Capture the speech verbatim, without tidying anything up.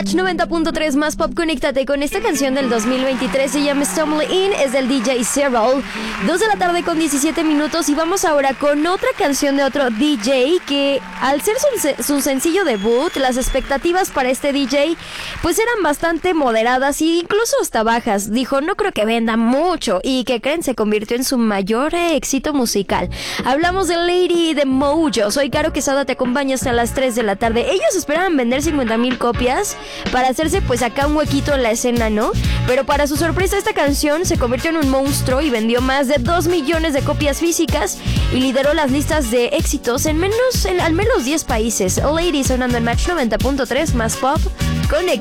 Match noventa punto tres más pop, conéctate con esta canción del dos mil veintitrés, se llama Stumble In, es del D J Cyril. Dos de la tarde con diecisiete minutos y vamos ahora con otra canción de otro D J que al ser su, su sencillo debut, las expectativas para este D J pues eran bastante moderadas e incluso hasta bajas. Dijo, no creo que venda mucho, y que creen, se convirtió en su mayor eh, éxito musical. Hablamos de Lady de Mojo. Soy Caro Quesada, te acompaño hasta las tres de la tarde. Ellos esperaban vender cincuenta mil copias para hacerse pues acá un huequito en la escena, ¿no? Pero para su sorpresa esta canción se convirtió en un monstruo y vendió más de dos millones de copias físicas y lideró las listas de éxitos en menos, en al menos diez países. Lady sonando en Match noventa punto tres más pop, conecta.